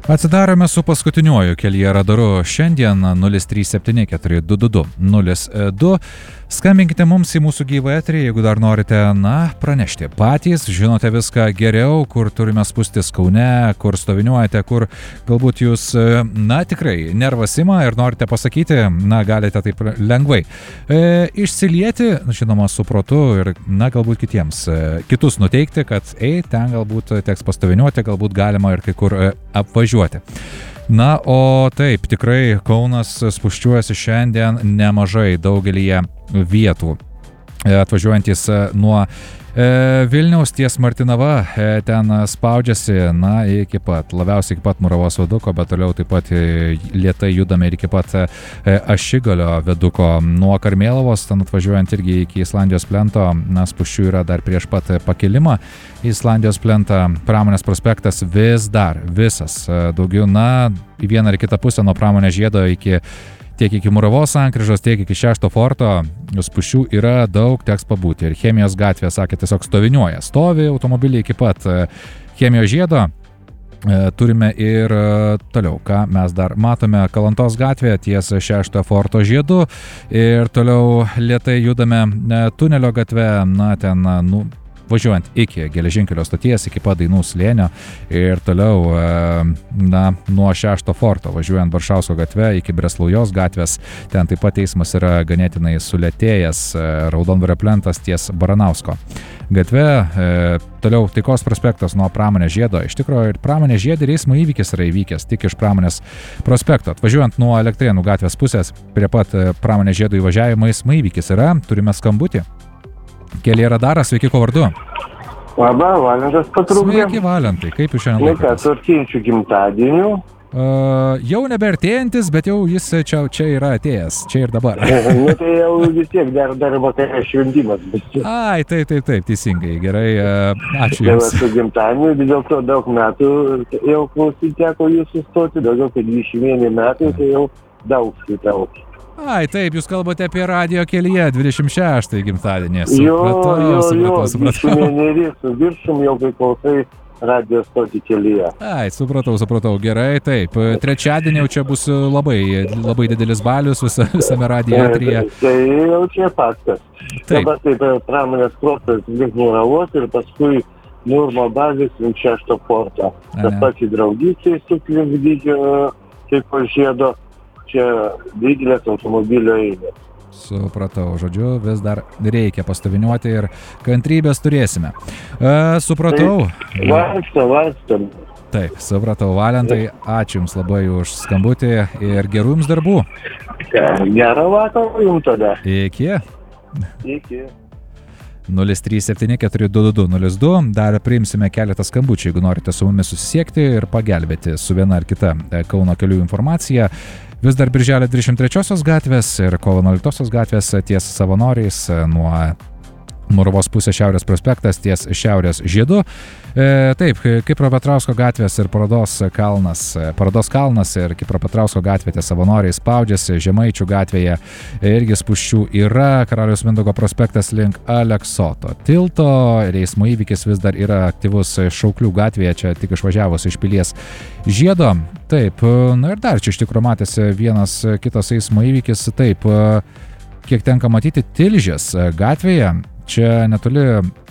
Atsidarome su paskutiniuoju kelyje radaru. Šiandien 037422202. Skambinkite mums į mūsų gyvą eterį, jeigu dar norite, pranešti patys, žinote viską geriau, kur turime spustis Kaune, kur stoviniuojate, kur galbūt jūs, tikrai nervas ima ir norite pasakyti, galite taip lengvai išsilieti, žinoma, su protu ir, galbūt kitus nuteikti, kad, ten galbūt teks pastoviniuoti, galbūt galima ir kai kur apvažiuoti. O taip, tikrai Kaunas spūsčiuojasi šiandien nemažai daugelyje vietų. Atvažiuojantis nuo Vilniaus ties Martinava, ten spaudžiasi, labiausiai iki pat Muravos viaduko, bet toliau taip pat lėtai judame ir iki pat Ašigalio viaduko. Nuo Karmėlavos, ten atvažiuojant irgi iki Islandijos plento, spūsčių yra dar prieš pat pakilimą į Islandijos plentą. Pramonės prospektas vis dar visas, daugiau, į vieną ar kitą pusę nuo Pramonės žiedo tiek iki Muravos sankryžos, tiek iki 6 forto spūsčių yra daug, teks pabūti. Ir Chemijos gatvė, sakė, tiesiog stoviniuoja. Stovi automobiliai iki pat Chemijos žiedo. Turime ir toliau, ką mes dar matome, Kalantos gatvė ties 6 forto žiedu. Ir toliau lėtai judame Tunelio gatvė, važiuojant iki geležinkelio stoties, iki pat Dainų slėnio ir toliau, nuo 6 forto, važiuojant Baršausko gatve iki Breslaujos gatvės, ten taip pat eismas yra ganėtinai sulėtėjęs, Raudondvario plentas ties Baranausko gatve, toliau Taikos prospektas nuo Pramonės žiedo, iš tikrųjų ir Pramonės žiede eismo įvykis yra įvykęs tik iš Pramonės prospekto, atvažiuojant nuo Elektrėnų gatvės pusės, prie pat Pramonės žiedo įvažiavimo eismo įvykis yra, turime skambutį. Kelyje radaras, sveiki, ko vardu? Labą, Valentas Patrūkdė. Sveiki, Valentai, kaip jūs šiandien laikotės? Artėjančių gimtadienių. Jau nebeartėjantis, bet jau jis čia yra atėjęs, čia ir dabar. Tai jau vis tiek dar vakare šventimas. Ai, taip, teisingai, gerai, ačiū Jums. Su gimtadieniu, vis dėlto daug metų jau klausyti teko jūsų stoti, daugiau kaip 21 metų, tai jau daug skaitau. Ai, taip, jūs kalbate apie radijo kelyje 26 gimtadienį. Supratau. Su viršum jau kai klausai radijo stoti kelyje. Ai, supratau, gerai, taip. Trečiadienį jau čia bus labai didelis balius visame radijo eteryje. Tai jau čia faktas. Dabar taip, Pramonės prospektas link Muravos ir paskui Murmo bazės link 6 forto. Tas pats į Draugystę suklink dydžio kaip žiedo. Čia didelės automobilio eilės. Supratau, žodžiu, vis dar reikia pastoviniuoti ir kantrybės turėsime. Supratau. Varstam. Taip, supratau, Valentai, ačiū Jums labai už skambutį ir gerų Jums darbų. Gerą vakarą Jums tada. Iki. 037422202. Dar priimsime keletą skambučių, jeigu norite su mumis susisiekti ir pagelbėti su viena ar kita Kauno kelių informacija. Vis dar Birželio 23 gatvės ir Kovo 11 gatvės ties Savanoriais nuo Muravos pusės Šiaurės prospektas ties Šiaurės žiedu. Taip, Kipro Petrausko gatvės ir Parodos kalnas ir Kipro Petrausko gatvė ties Savanoriais spaudžiasi, Žemaičių gatvėje irgi spūsčių yra, Karaliaus Mindaugo prospektas link Aleksoto tilto ir eismo įvykis vis dar yra aktyvus Šauklių gatvėje, čia tik išvažiavus iš Pilies žiedo. Taip, ir dar čia iš tikrųjų matėsi vienas kitas eismo įvykis, taip, kiek tenka matyti Tilžės gatvėje, čia netoli,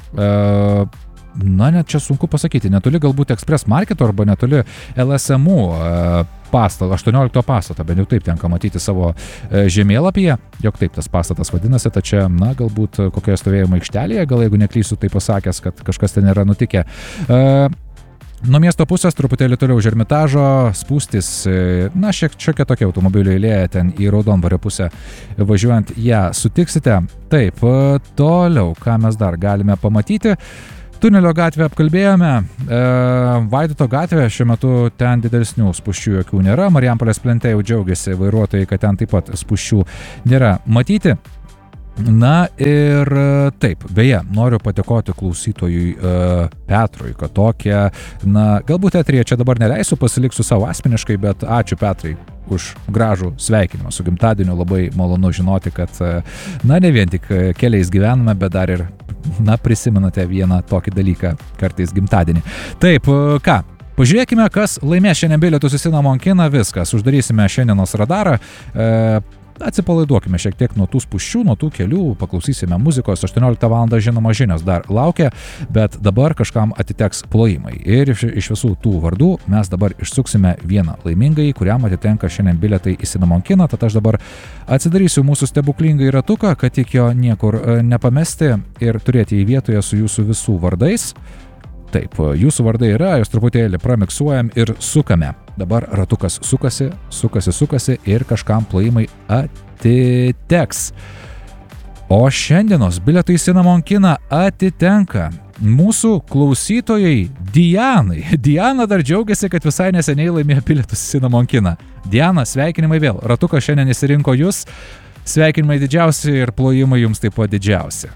net čia sunku pasakyti, netoli galbūt Express Marketo arba netoli LSMU pastato, 18 pastato, bent jau taip tenka matyti savo žemėlapyje, jog taip tas pastatas vadinasi, tačiau, galbūt kokioje stovėjimo aikštelėje, gal jeigu neklysiu tai pasakęs, kad kažkas ten yra nutikę. Nuo miesto pusės truputėlį toliau už Ermitažo spūstis, šiek tokia automobilio eilė ten į Raudondvario pusę važiuojant ją sutiksite. Taip, toliau, ką mes dar galime pamatyti. Tunelio gatvę apkalbėjome, Vaidoto gatvė, šiuo metu ten didesnių spūsčių jokių nėra, Marijampolės plente jau džiaugiasi vairuotojai, kad ten taip pat spūsčių nėra matyti. Ir taip, beje, noriu padėkoti klausytojui Petrui, kad tokia, galbūt eteryje čia dabar neleisiu, pasiliksiu savo asmeniškai, bet ačiū Petrai už gražų sveikinimą su gimtadieniu, labai malonu žinoti, kad, ne vien tik keliais gyvename, bet dar ir, prisimenate vieną tokį dalyką kartais gimtadienį. Taip, ką? Pažiūrėkime, kas laimės šiandien bilietus į Cinnamon kiną, viskas. Uždarysime šiandienos radarą. Atsipalaiduokime šiek tiek nuo tų spūsčių, nuo tų kelių, paklausysime muzikos, 18 val. Žinoma žinios dar laukia, bet dabar kažkam atiteks plojimai. Ir iš visų tų vardų mes dabar išsuksime vieną laimingąjį, kuriam atitenka šiandien bilietai į Cinnamon kiną, tad aš dabar atsidarysiu mūsų stebuklingą ratuką, kad tik jo niekur nepamesti ir turėti į vietoje su jūsų visų vardais. Taip, jūsų vardai yra, jūs truputėlį pramiksuojam ir sukame. Dabar ratukas sukasi ir kažkam plojimai atiteks. O šiandienos bilietai į Cinnamon kiną atitenka mūsų klausytojai Dianai. Diana dar džiaugiasi, kad visai neseniai laimėjo bilietus į Cinnamon kiną. Diana, sveikinimai vėl. Ratukas šiandien įsirinko jūs. Sveikinimai didžiausi ir plojimai jums taip pat didžiausi.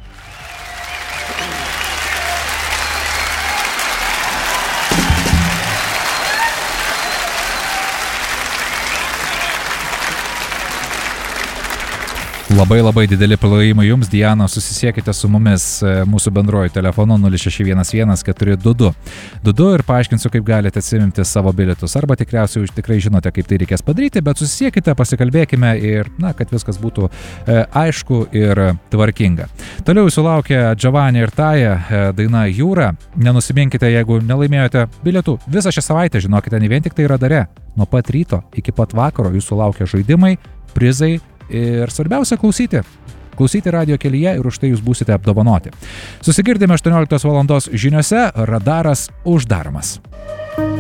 Labai dideli plojimai jums, Diana, susisiekite su mumis mūsų bendroju telefonu 0611 422 ir paaiškinsiu, kaip galite atsiimti savo bilietus. Arba tikriausiai tikrai žinote, kaip tai reikės padaryti, bet susisiekite, pasikalbėkime ir, kad viskas būtų aišku ir tvarkinga. Toliau jūsų laukia Giovanni ir Taja daina Jūra. Nenusiminkite, jeigu nelaimėjote bilietų. Visą šią savaitę, žinokite, ne vien tik tai radare. Nuo pat ryto iki pat vakaro jūsų laukia žaidimai, prizai. Ir svarbiausia klausyti radio kelyje ir už tai jūs būsite apdovanoti. Susigirdime 18 val. Žiniose, radaras uždaromas.